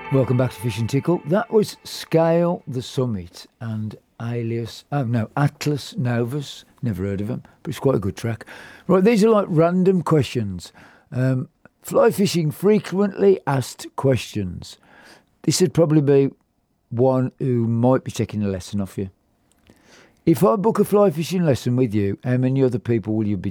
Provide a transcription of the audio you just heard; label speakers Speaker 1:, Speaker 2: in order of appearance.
Speaker 1: Welcome back to Fish and Tickle. That was Scale the Summit and Atlas Novus. Never heard of them, but it's quite a good track. Right, these are like random questions. Fly fishing frequently asked questions. This would probably be one who might be taking a lesson off you. If I book a fly fishing lesson with you, how many other people will you be